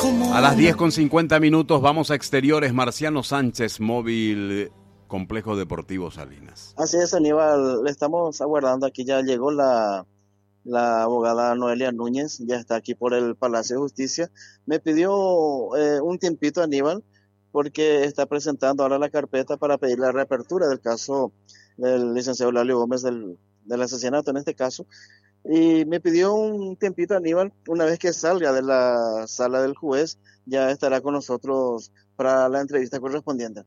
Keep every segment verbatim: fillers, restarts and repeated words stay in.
A las diez con cincuenta minutos vamos a exteriores. Marciano Sánchez, móvil Complejo Deportivo Salinas. Así es, Aníbal, le estamos aguardando aquí, ya llegó la, la abogada Noelia Núñez, ya está aquí por el Palacio de Justicia. Me pidió eh, un tiempito, Aníbal, porque está presentando ahora la carpeta para pedir la reapertura del caso del licenciado Eulalio Gómez del, del asesinato en este caso. Y me pidió un tiempito, Aníbal, una vez que salga de la sala del juez, ya estará con nosotros para la entrevista correspondiente.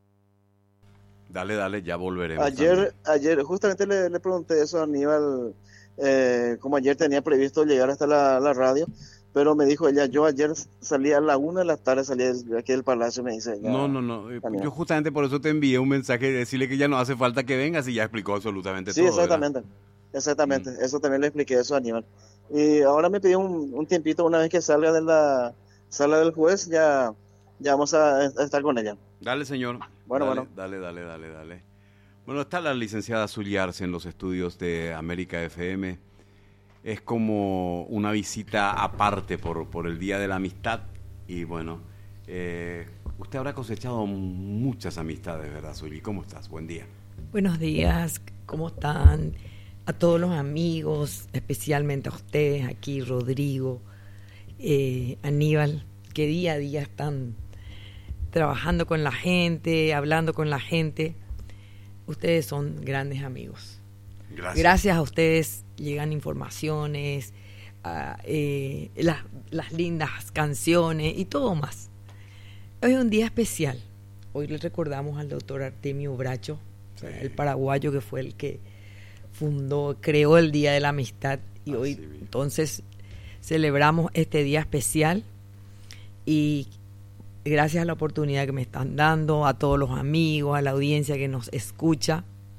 Dale, dale, ya volveremos. Ayer, ayer justamente le, le pregunté eso a Aníbal, eh, como ayer tenía previsto llegar hasta la, la radio, pero me dijo ella, yo ayer salí a la una de la tarde, salí de aquí del palacio, me dice ella. No, no, no, Aníbal. Yo justamente por eso te envié un mensaje, decirle que ya no hace falta que vengas y ya explicó absolutamente sí, todo. Sí, exactamente. ¿Verdad? Exactamente, mm. Eso también le expliqué eso a Aníbal. Y ahora me pidió un, un tiempito, una vez que salga de la sala del juez, ya, ya vamos a, a estar con ella. Dale, señor. Bueno, dale, bueno. Dale, dale, dale, dale. Bueno, está la licenciada Zuly Arce en los estudios de América F M. Es como una visita aparte por, por el Día de la Amistad. Y bueno, eh, usted habrá cosechado muchas amistades, ¿verdad, Zuly? ¿Cómo estás? Buen día. Buenos días, ¿cómo están? A todos los amigos, especialmente a ustedes aquí, Rodrigo, eh, Aníbal, que día a día están trabajando con la gente, hablando con la gente. Ustedes son grandes amigos. Gracias. Gracias a ustedes llegan informaciones, uh, eh, las, las lindas canciones y todo más. Hoy es un día especial. Hoy le recordamos al doctor Artemio Bracho, sí. El paraguayo que fue el que fundó, creó el Día de la Amistad y ah, hoy sí, entonces celebramos este día especial y gracias a la oportunidad que me están dando, a todos los amigos, a la audiencia que nos escucha,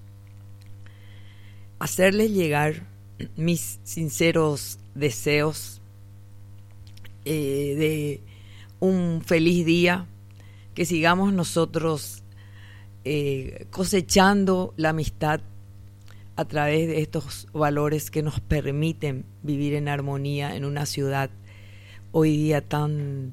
hacerles llegar mis sinceros deseos eh, de un feliz día, que sigamos nosotros eh, cosechando la amistad a través de estos valores que nos permiten vivir en armonía en una ciudad hoy día tan,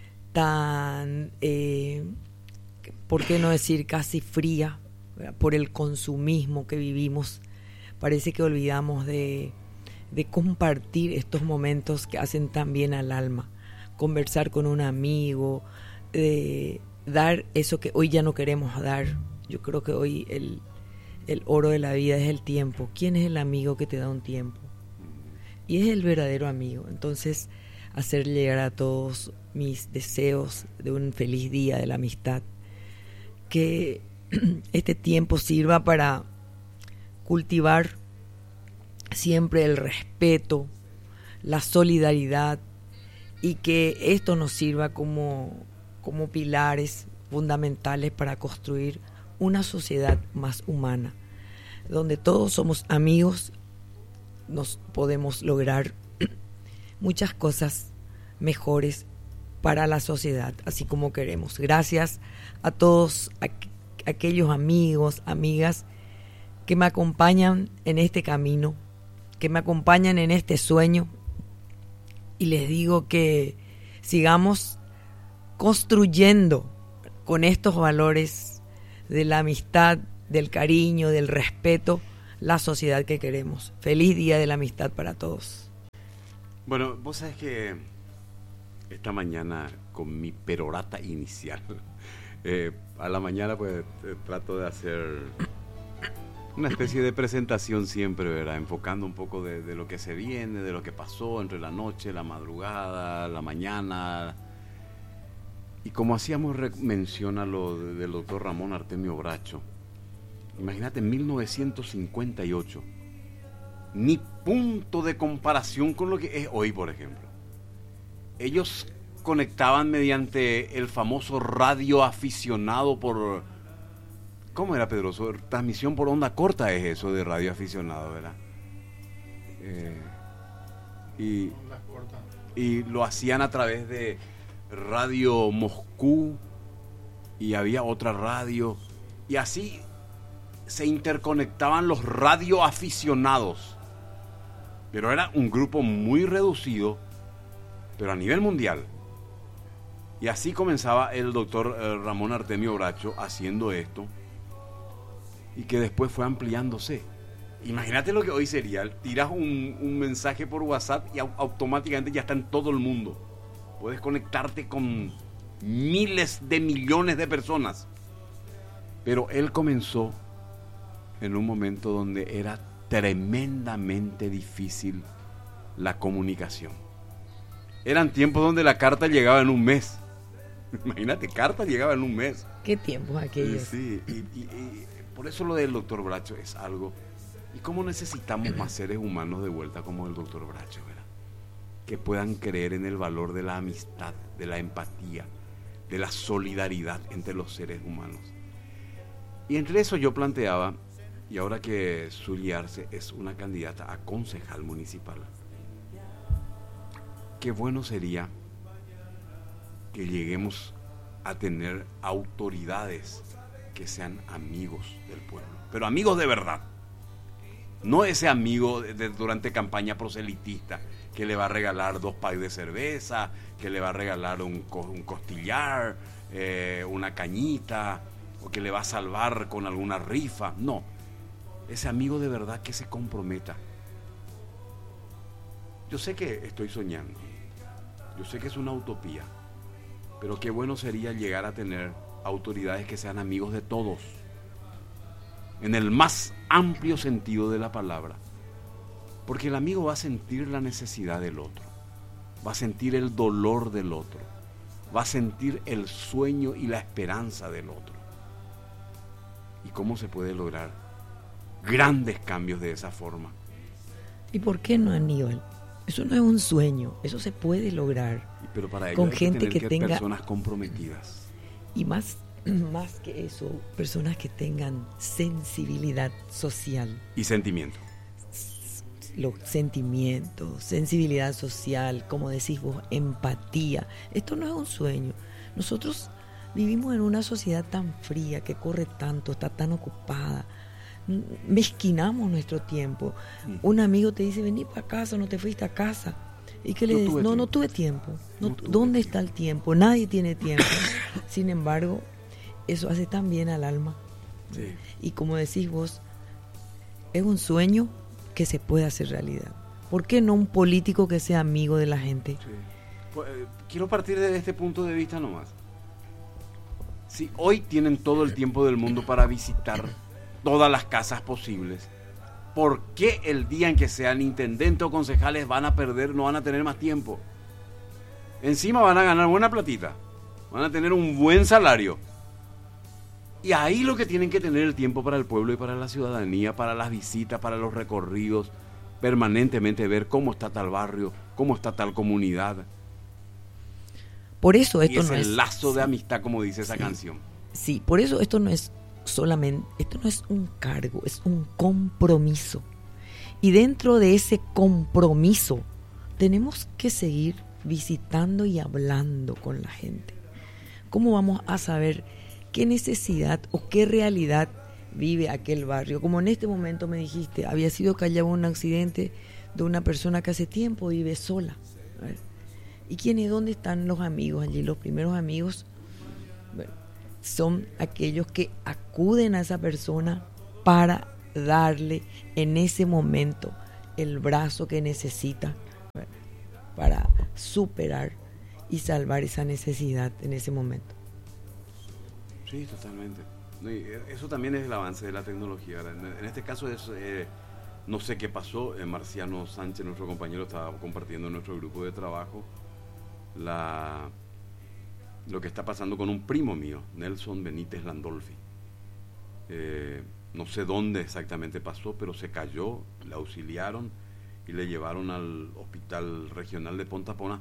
tan eh, ¿por qué no decir casi fría? ¿Verdad? Por el consumismo que vivimos. Parece que olvidamos de, de compartir estos momentos que hacen tan bien al alma. Conversar con un amigo, de dar eso que hoy ya no queremos dar. Yo creo que hoy el El oro de la vida es el tiempo. ¿Quién es el amigo que te da un tiempo? Y es el verdadero amigo. Entonces, hacer llegar a todos mis deseos de un feliz día de la amistad. Que este tiempo sirva para cultivar siempre el respeto, la solidaridad, y que esto nos sirva como, como pilares fundamentales para construir una sociedad más humana, donde todos somos amigos, nos podemos lograr muchas cosas mejores para la sociedad, así como queremos. Gracias a todos aqu- aquellos amigos, amigas que me acompañan en este camino, que me acompañan en este sueño, y les digo que sigamos construyendo con estos valores de la amistad, del cariño, del respeto, la sociedad que queremos. Feliz Día de la Amistad para todos. Bueno, vos sabés que esta mañana con mi perorata inicial, eh, a la mañana pues eh, trato de hacer una especie de presentación siempre, ¿verdad? Enfocando un poco de, de lo que se viene, de lo que pasó entre la noche, la madrugada, la mañana. Y como hacíamos re- mención a lo de, del doctor Ramón Artemio Bracho, imagínate, en mil novecientos cincuenta y ocho, ni punto de comparación con lo que es hoy, por ejemplo. Ellos conectaban mediante el famoso radio aficionado por... ¿Cómo era, Pedroso? Transmisión por onda corta es eso de radio aficionado, ¿verdad? Eh, y, y lo hacían a través de Radio Moscú, y había otra radio, y así se interconectaban los radioaficionados. Pero era un grupo muy reducido, pero a nivel mundial. Y así comenzaba el doctor eh, Ramón Artemio Bracho haciendo esto, y que después fue ampliándose. Imagínate lo que hoy sería, tiras un, un mensaje por WhatsApp y au- automáticamente ya está en todo el mundo. Puedes conectarte con miles de millones de personas. Pero él comenzó en un momento donde era tremendamente difícil la comunicación. Eran tiempos donde la carta llegaba en un mes. Imagínate, carta llegaba en un mes. ¿Qué tiempos aquellos? Sí, y, y, y por eso lo del doctor Bracho es algo. ¿Y cómo necesitamos más seres humanos de vuelta como el doctor Bracho, ¿verdad? Que puedan creer en el valor de la amistad, de la empatía, de la solidaridad entre los seres humanos. Y entre eso yo planteaba, y ahora que Zuly Arce es una candidata a concejal municipal, qué bueno sería que lleguemos a tener autoridades que sean amigos del pueblo, pero amigos de verdad. No ese amigo de, de, durante campaña proselitista que le va a regalar dos packs de cerveza, que le va a regalar un, un costillar, eh, una cañita, o que le va a salvar con alguna rifa. No, ese amigo de verdad que se comprometa. Yo sé que estoy soñando, yo sé que es una utopía, pero qué bueno sería llegar a tener autoridades que sean amigos de todos, en el más amplio sentido de la palabra, porque el amigo va a sentir la necesidad del otro, va a sentir el dolor del otro, va a sentir el sueño y la esperanza del otro. ¿Y cómo se puede lograr grandes cambios de esa forma? ¿Y por qué no, Aníbal? Eso no es un sueño, eso se puede lograr. Pero para ello con hay gente que tener que que tenga personas comprometidas. Y más, más que eso, personas que tengan sensibilidad social. Y sentimiento. Los sentimientos, sensibilidad social, como decís vos, empatía. Esto no es un sueño. Nosotros vivimos en una sociedad tan fría, que corre tanto, está tan ocupada. Mezquinamos nuestro tiempo. Mm. Un amigo te dice, vení para casa, no te fuiste a casa. ¿Y qué le dices? No, no, no tuve tiempo. No, no tuve ¿Dónde tiempo. Está el tiempo? Nadie tiene tiempo. Sin embargo, eso hace tan bien al alma. Sí. Y como decís vos, es un sueño que se puede hacer realidad. ¿Por qué no un político que sea amigo de la gente? Sí. Pues, eh, quiero partir de este punto de vista nomás. Si hoy tienen todo el tiempo del mundo para visitar todas las casas posibles, ¿por qué el día en que sean intendentes o concejales van a perder, no van a tener más tiempo? Encima van a ganar buena platita, van a tener un buen salario. Y ahí lo que tienen que tener el tiempo para el pueblo y para la ciudadanía, para las visitas, para los recorridos, permanentemente ver cómo está tal barrio, cómo está tal comunidad. Por eso esto y no es es el lazo sí, de amistad, como dice esa sí, canción. Sí, por eso esto no es solamente, esto no es un cargo, es un compromiso. Y dentro de ese compromiso tenemos que seguir visitando y hablando con la gente. ¿Cómo vamos a saber qué necesidad o qué realidad vive aquel barrio? Como en este momento me dijiste, había sido Callao un accidente de una persona que hace tiempo vive sola. A ver, ¿y quiénes, dónde están los amigos allí? Los primeros amigos, bueno, son aquellos que acuden a esa persona para darle en ese momento el brazo que necesita para superar y salvar esa necesidad en ese momento. Sí, totalmente. Eso también es el avance de la tecnología. En este caso es, eh, no sé qué pasó, eh, Marciano Sánchez, nuestro compañero, estaba compartiendo en nuestro grupo de trabajo la, lo que está pasando con un primo mío, Nelson Benítez Landolfi. Eh, no sé dónde exactamente pasó, pero se cayó, le auxiliaron y le llevaron al hospital regional de Pontapona.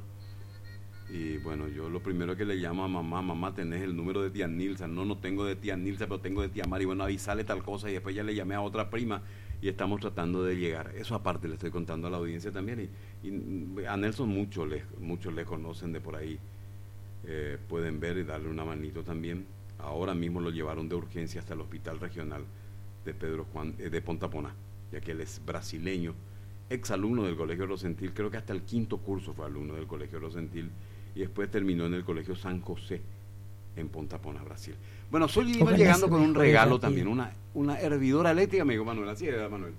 Y bueno, yo lo primero que le llamo a mamá, mamá, ¿tenés el número de tía Nilsa? No, no tengo de tía Nilsa, pero tengo de tía Mari. Bueno, avisale tal cosa, y después ya le llamé a otra prima y estamos tratando de llegar. Eso aparte le estoy contando a la audiencia también. Y, y a Nelson muchos le, muchos le conocen de por ahí. Eh, pueden ver y darle una manito también. Ahora mismo lo llevaron de urgencia hasta el hospital regional de Pedro Juan eh, de Pontapona, ya que él es brasileño, ex alumno del Colegio Rosentil, creo que hasta el quinto curso fue alumno del Colegio Rosentil, y después terminó en el Colegio San José en Ponta Pona, Brasil. Bueno, Zully iba Ojalá llegando se con un mejore regalo rápido. también, una, una hervidora eléctrica, me dijo Manuel, así era Manuel.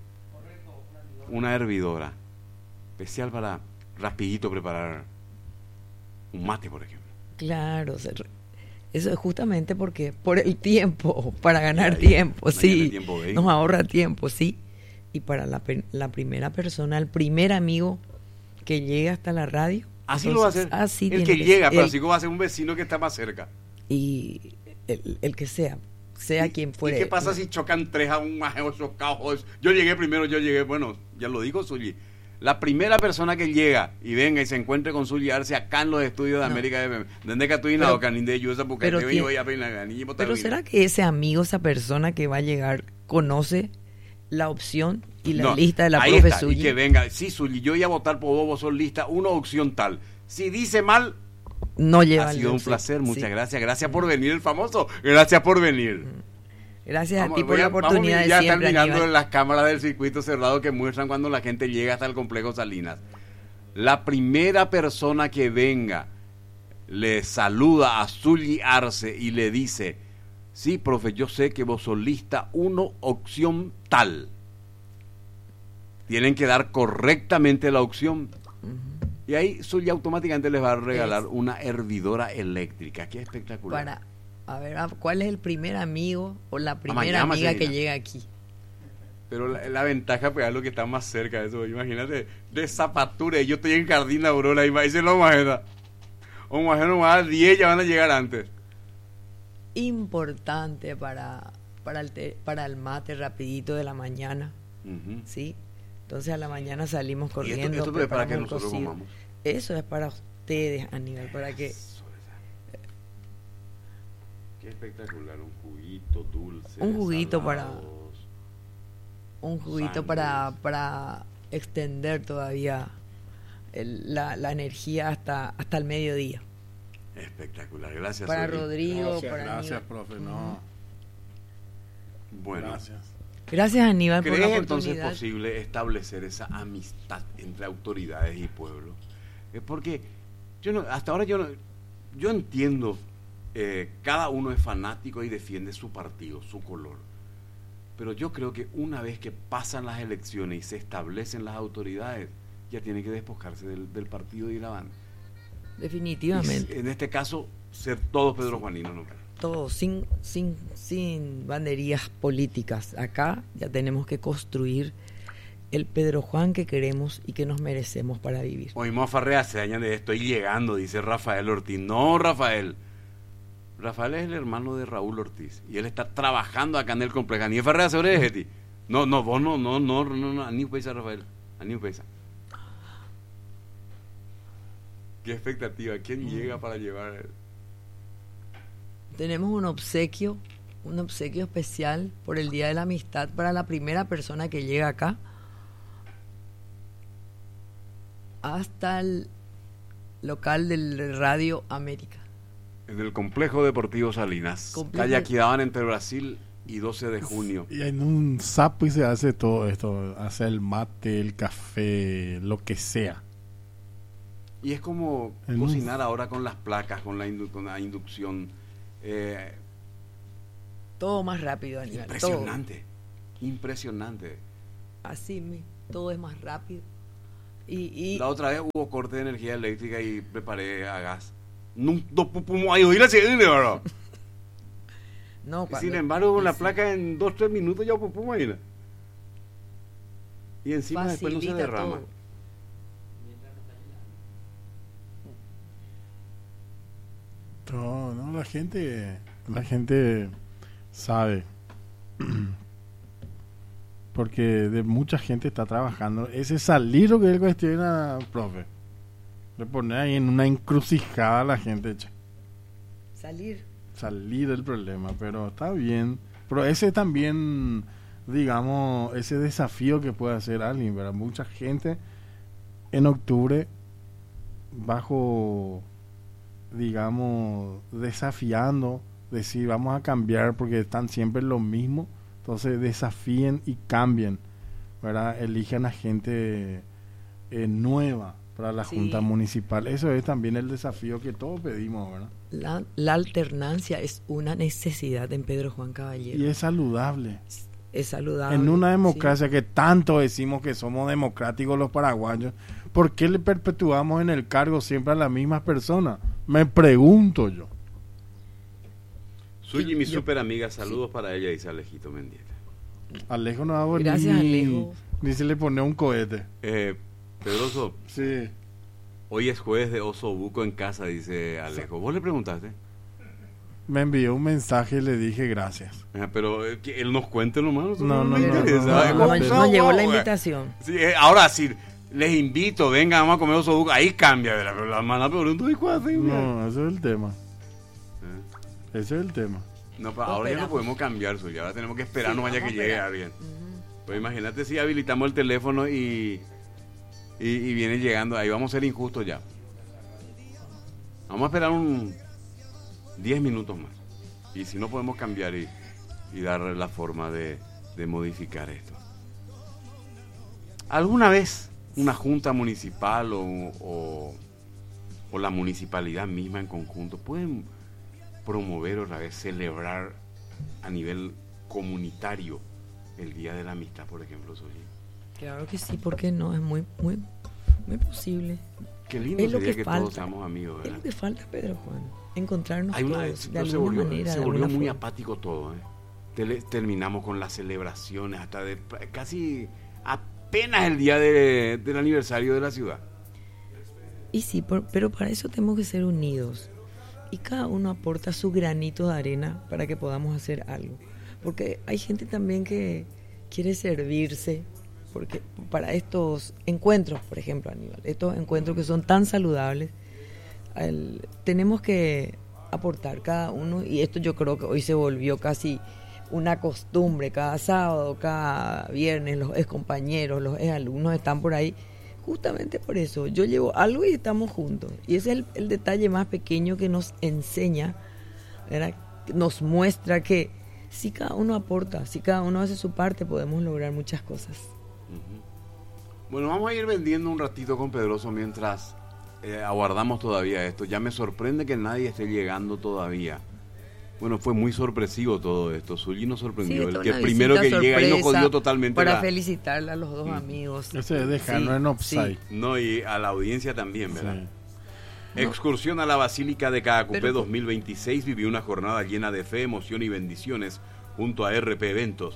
Una hervidora, especial para rapidito preparar un mate, por ejemplo. Claro, se re- eso es justamente porque por el tiempo, para ganar Y ahí, tiempo, no tiene sí, tiempo de ir. nos ahorra tiempo, sí. Y para la, pe- la primera persona, el primer amigo que llega hasta la radio. Así lo va a hacer. entonces, así el tiene que llega, ser. pero El- así como va a ser un vecino que está más cerca. Y el, el que sea, sea ¿Y- quien fuere. ¿Y qué pasa si chocan tres a un más ocho cajos? Yo llegué primero, yo llegué, bueno, ya lo dijo Zully. La primera persona que llega y venga y se encuentre con Zully Arce acá en los estudios de No. América F M, desde que tú y Pero- no, canín de Yusa, porque pero te vengo tiene- y a peinar, ni botar Pero vino. ¿será que ese amigo, esa persona que va a llegar, conoce la opción y la No, lista de la ahí profe está, y Zully? que venga, sí, Zully, yo iba a votar por vos, vos sos lista, una opción tal. Si dice mal, No lleva ha el sido un dulce. placer, muchas Sí. gracias, gracias por venir el famoso, gracias por venir. Gracias a Vamos, ti por voy la a- vamos, oportunidad ya de están siempre, mirando Aníbal. las cámaras del circuito cerrado que muestran cuando la gente llega hasta el complejo Salinas. La primera persona que venga le saluda a Zully Arce y le dice: sí, profe, yo sé que vos sos lista uno, opción tal. Tienen que dar correctamente la opción. Y ahí Zully automáticamente les va a regalar Es- una hervidora eléctrica. Qué espectacular. Para, a ver, a- ¿cuál es el primer amigo o la primera mañana, amiga Marcelina. que llega aquí? Pero la, la ventaja pues es lo que está más cerca de eso. Imagínate, de Zapatura, y yo estoy en Jardín Aurora y me dicen lo más o imagino más diez ya van a llegar antes. Importante para, para, el, te- para el mate rapidito de la mañana, Ujú. ¿sí? Entonces a la mañana salimos Y esto, corriendo. esto es para que preparamos el nosotros cocido. comamos. Eso es para ustedes, Aníbal, para que... Eso es. Qué espectacular, un juguito dulce. Un juguito para- salados. un juguito Sándwich. para, para extender todavía el- la, la energía hasta, hasta el mediodía. Espectacular, gracias. Para Zully. Rodrigo, Gracias, para gracias, Aníbal. profe. No, Bueno, gracias. Gracias, Aníbal, por la ¿crees entonces oportunidad. posible establecer esa amistad entre autoridades y pueblo? Eh, porque yo no, hasta ahora yo no, yo entiendo, eh, cada uno es fanático y defiende su partido, su color. Pero yo creo que una vez que pasan las elecciones y se establecen las autoridades, ya tienen que despojarse del, del partido y la banda. Definitivamente. Y en este caso, ser todos Pedro Juanino, ¿no? Todo, sin, sin, sin banderías políticas. Acá ya tenemos que construir el Pedro Juan que queremos y que nos merecemos para vivir. Oímos a Farrea se añade, estoy llegando, dice Rafael Ortiz. No, Rafael. Rafael es el hermano de Raúl Ortiz y él está trabajando acá en el complejo. Ni Farrea se ore de No, no, vos no, no, no, no, no, ni pesa, Rafael. Ni pesa. Qué expectativa. ¿Quién llega para llevar? Tenemos un obsequio, un obsequio especial por el Día de la Amistad para la primera persona que llega acá hasta el local del Radio América. En el complejo deportivo Salinas. Complejo- Calle Aquidauán entre Brasil y doce de junio. Y en un sapo y se hace todo esto, hace el mate, el café, lo que sea. Y es como En un- cocinar ahora con las placas, con la, indu- con la inducción. Eh, Todo más rápido, Aníbal. Todo. impresionante. Impresionante. Así mismo, todo es más rápido. Y, y La otra vez hubo corte de energía eléctrica y preparé a gas. No, no pudimos ayudar a seguir, ¿verdad? no, Y cuando- sin embargo, con la sí, placa en dos tres minutos ya pudimos ir. Y encima después no se facilita derrama. todo. No, no, la gente, la gente sabe. Porque de mucha gente está trabajando. Ese salir lo que él cuestiona, profe. Le pone ahí en una encrucijada a la gente, che. Salir. Salir del problema, pero está bien. Pero ese también, digamos, ese desafío que puede hacer alguien, ¿verdad? Mucha gente en octubre, bajo, digamos, desafiando, decir, vamos a cambiar porque están siempre lo mismo. Entonces desafíen y cambien, ¿verdad? Elijan a gente eh, nueva, para la Sí. Junta Municipal. Eso es también el desafío que todos pedimos, ¿verdad? La, la alternancia es una necesidad en Pedro Juan Caballero. Y es saludable. Es saludable. En una democracia sí. que tanto decimos que somos democráticos los paraguayos, ¿por qué le perpetuamos en el cargo siempre a las mismas personas? Me pregunto yo. Suyi, mi Yo- super amiga, saludos para ella, dice Alejito Mendieta. Alejo no hago Gracias, ni, Alejo. ni se le pone un cohete. Eh, Pedroso, Sí. hoy es jueves de oso buco en casa, dice Alejo. ¿Vos le preguntaste? Me envió un mensaje y le dije gracias. Ah, pero eh, que él nos cuente nomás. nosotros No, no, nos no, interesa. no, Ay, no, No, ¿cómo no, está, no llegó la güey? invitación. Sí, eh, ahora sí, les invito, venga, vamos a comer oso buco. Ahí cambia, ¿verdad? Pero la mala pregunta es cuál. No, ese es el tema. Eh, Ese es el tema. No, pero ahora ya no Esperamos. podemos cambiar, Suyi. Ahora tenemos que esperar Sí, nomás ya que vamos a llegue esperar. alguien. Pues imagínate si habilitamos el teléfono y, y, y viene llegando. Ahí vamos a ser injustos ya. Vamos a esperar un diez minutos más. Y si no podemos cambiar y, y darle la forma de, de modificar esto. ¿Alguna vez una junta municipal o, o, o la municipalidad misma en conjunto pueden promover otra vez, celebrar a nivel comunitario el Día de la Amistad, por ejemplo, Suyi? Claro que sí, ¿por qué no? Es muy, muy, muy posible. Qué lindo Es lo sería que que, falta. todos seamos amigos, Es ¿verdad? lo que falta, Pedro Juan. Encontrarnos Hay una, todos, de pero se alguna volvió, manera. se de volvió alguna muy forma. apático todo, ¿eh? Tele- terminamos con las celebraciones, hasta de casi apenas el día de- del aniversario de la ciudad. Y sí, por- pero para eso tenemos que ser unidos. Y cada uno aporta su granito de arena para que podamos hacer algo. Porque hay gente también que quiere servirse porque para estos encuentros, por ejemplo, Aníbal, estos encuentros que son tan saludables, el- tenemos que aportar cada uno, y esto yo creo que hoy se volvió casi una costumbre. Cada sábado, cada viernes, los ex compañeros, los ex alumnos están por ahí. Justamente por eso, yo llevo algo y estamos juntos. Y ese es el, el detalle más pequeño que nos enseña, ¿verdad? Nos muestra que si cada uno aporta, si cada uno hace su parte, podemos lograr muchas cosas. Bueno, vamos a ir vendiendo un ratito con Pedroso mientras eh, aguardamos todavía esto. Ya me sorprende que nadie esté llegando todavía. Bueno, fue muy sorpresivo todo esto. Suyi nos sorprendió. Sí, el esto que es una primero que visita llega y nos sorpresa jodió totalmente para la- felicitarle a los dos amigos. Ese es dejarlo Sí, en offside. sí. No, y a la audiencia también, ¿verdad? Sí. Excursión a la Basílica de Caacupé Pero- dos mil veintiséis vivió una jornada llena de fe, emoción y bendiciones junto a R P Eventos.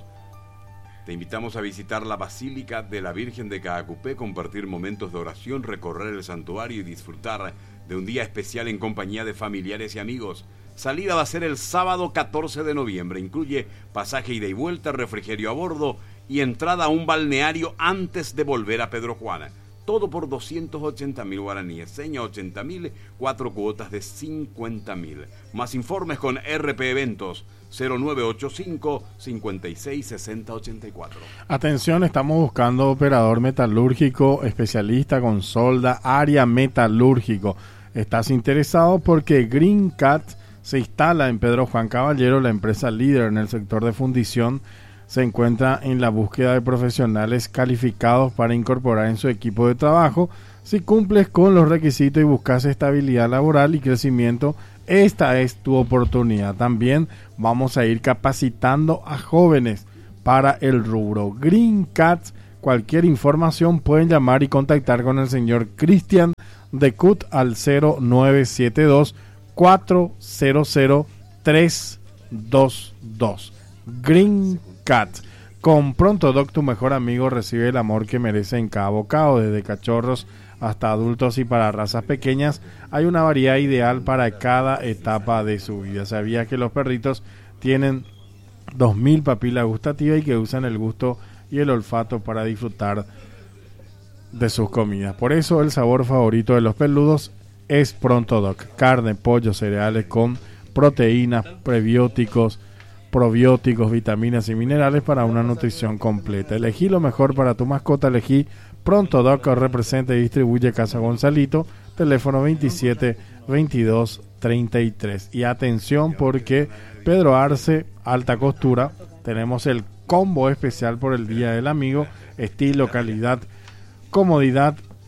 Te invitamos a visitar la Basílica de la Virgen de Caacupé, compartir momentos de oración, recorrer el santuario y disfrutar de un día especial en compañía de familiares y amigos. Salida va a ser el sábado catorce de noviembre. Incluye pasaje ida y vuelta, refrigerio a bordo y entrada a un balneario antes de volver a Pedro Juan. Todo por doscientos ochenta mil guaraníes, seña ochenta mil, cuatro cuotas de cincuenta mil. Más informes con R P Eventos, cero nueve ocho cinco, cincuenta y seis, sesenta ochenta y cuatro. Atención, estamos buscando operador metalúrgico, especialista con solda, área metalúrgico. ¿Estás interesado? Porque Green Cat se instala en Pedro Juan Caballero, la empresa líder en el sector de fundición. Se encuentra en la búsqueda de profesionales calificados para incorporar en su equipo de trabajo. Si cumples con los requisitos y buscas estabilidad laboral y crecimiento, esta es tu oportunidad. También vamos a ir capacitando a jóvenes para el rubro. Green Cat, cualquier información pueden llamar y contactar con el señor Cristian de C U T al cero nueve siete dos, cuatro cero cero, tres dos dos. Green Cat. Con Pronto Doc, tu mejor amigo recibe el amor que merece en cada bocado, desde cachorros hasta adultos y para razas pequeñas. Hay una variedad ideal para cada etapa de su vida. ¿Sabía que los perritos tienen dos mil papilas gustativas y que usan el gusto y el olfato para disfrutar de sus comidas? Por eso el sabor favorito de los peludos es Pronto Doc. Carne, pollo, cereales con proteínas, prebióticos, probióticos, vitaminas y minerales para una nutrición completa. Elegí lo mejor para tu mascota. Elegí Pronto Doc. Representa y distribuye Casa Gonzalito. Teléfono veintisiete, veintidós, treinta y tres. Y atención, porque Pedro Arce, alta costura, tenemos el combo especial por el Día del Amigo. Estilo, calidad, comodidad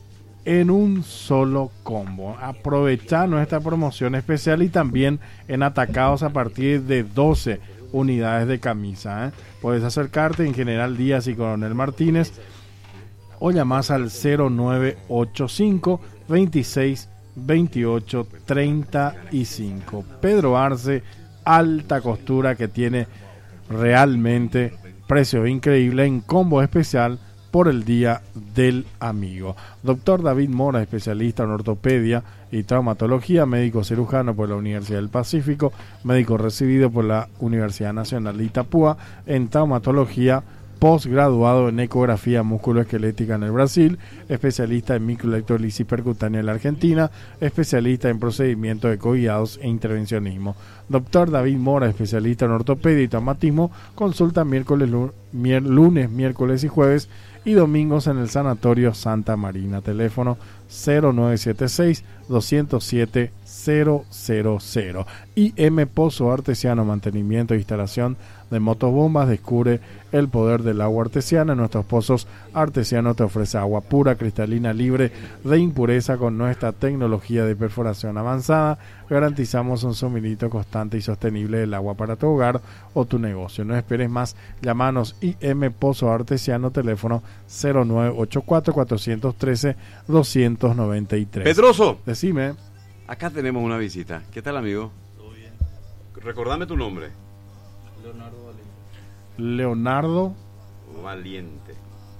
en un solo combo. Aprovecha nuestra promoción especial y también en atacados a partir de doce unidades de camisa. ¿eh? Puedes acercarte en General Díaz y Coronel Martínez o llamás al cero nueve ocho cinco, veintiséis, veintiocho, treinta y cinco. Pedro Arce, alta costura, que tiene realmente precio increíble en combo especial por el Día del Amigo. Doctor David Mora, especialista en ortopedia y traumatología, médico cirujano por la Universidad del Pacífico, médico recibido por la Universidad Nacional de Itapúa en traumatología, posgraduado en ecografía musculoesquelética en el Brasil, especialista en microelectrolisis percutánea en la Argentina, especialista en procedimientos ecoguiados e intervencionismo. Doctor David Mora, especialista en ortopedia y traumatismo, consulta miércoles, lunes, miércoles y jueves y domingos en el Sanatorio Santa Marina. Teléfono cero nueve siete seis, dos cero siete, cero cero cero. I M Pozo Artesiano, mantenimiento e instalación de motobombas. Descubre el poder del agua artesiana. En nuestros pozos artesianos te ofrece agua pura, cristalina, libre de impureza con nuestra tecnología de perforación avanzada. Garantizamos un suministro constante y sostenible del agua para tu hogar o tu negocio. No esperes más, llámanos I M Pozo Artesiano, teléfono cero nueve ocho cuatro, cuatro uno tres, dos nueve tres. Pedroso, decime. Acá tenemos una visita. ¿Qué tal, amigo? Todo bien. Recordame tu nombre. Leonardo Valiente. Leonardo Valiente.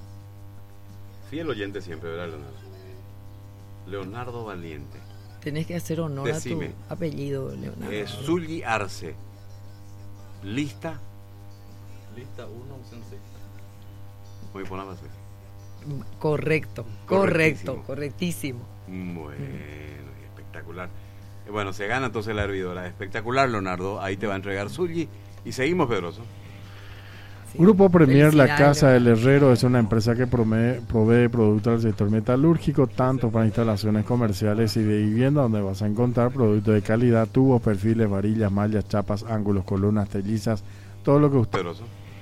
Fiel oyente siempre, ¿verdad, Leonardo? Leonardo Valiente. Tenés que hacer honor Decime. a tu apellido, Leonardo. Eh, Zully Arce. ¿Lista? Lista uno, opción seis. Voy a poner más. Correcto, Correctísimo. correcto, correctísimo. Bueno, espectacular. Eh, Bueno, se gana entonces la hervidora. Espectacular, Leonardo. Ahí te va a entregar Zully. Y seguimos, Pedroso. Sí. Grupo Premier, la Felicidades, Casa del Leonardo. Herrero, es una empresa que prome- provee productos al sector metalúrgico, tanto para instalaciones comerciales y de vivienda, donde vas a encontrar productos de calidad, tubos, perfiles, varillas, mallas, chapas, ángulos, columnas, tellizas, todo lo que usted... Pedroso.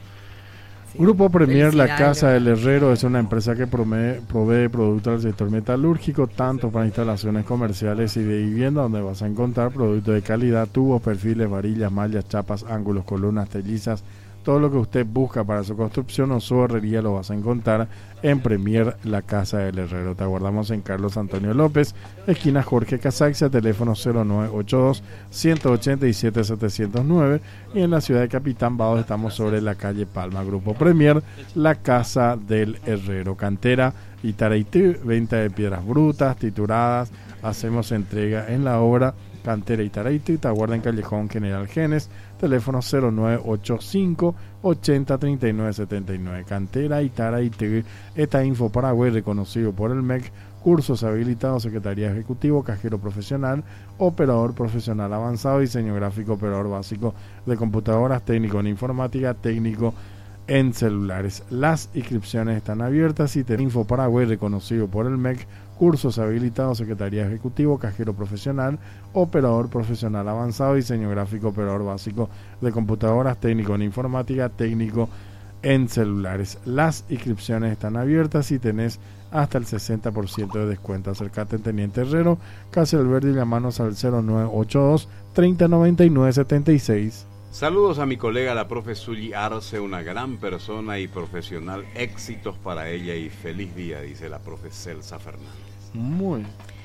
Sí. Grupo Premier, la Felicidades, Casa del Leonardo. Herrero, es una empresa que prome- provee productos al sector metalúrgico, tanto para instalaciones comerciales y de vivienda, donde vas a encontrar productos de calidad, tubos, perfiles, varillas, mallas, chapas, ángulos, columnas, tellizas, todo lo que usted busca para su construcción o su herrería lo vas a encontrar en Premier, la Casa del Herrero. Te aguardamos en Carlos Antonio López, esquina Jorge Casaxia, teléfono cero nueve ocho dos, uno ocho siete, siete cero nueve, y en la ciudad de Capitán Bados estamos sobre la calle Palma. Grupo Premier, la Casa del Herrero. Cantera Itaraití, venta de piedras brutas, trituradas, hacemos entrega en la obra. Cantera Itaraití, te aguarda en Callejón General Genes, teléfono cero nueve ocho cinco, ochenta, treinta y nueve, setenta y nueve. Cantera Itaraití, esta Info Paraguay, reconocido por el M E C, cursos habilitados, Secretaría Ejecutivo, Cajero Profesional, Operador Profesional Avanzado, Diseño Gráfico, Operador Básico de Computadoras, Técnico en Informática, Técnico en Celulares. Las inscripciones están abiertas y te Info Paraguay, reconocido por el M E C, cursos habilitados, Secretaría Ejecutivo, Cajero Profesional, Operador Profesional Avanzado, Diseño Gráfico, Operador Básico de Computadoras, Técnico en Informática, Técnico en Celulares. Las inscripciones están abiertas y tenés hasta el sesenta por ciento de descuento. Acercate en Teniente Herrero, Casa del Verde, y llamanos al cero nueve ocho dos, treinta, noventa y nueve, setenta y seis. Saludos a mi colega, la profe Zully Arce, una gran persona y profesional. Éxitos para ella y feliz día, dice la profe Celsa Fernández. Muy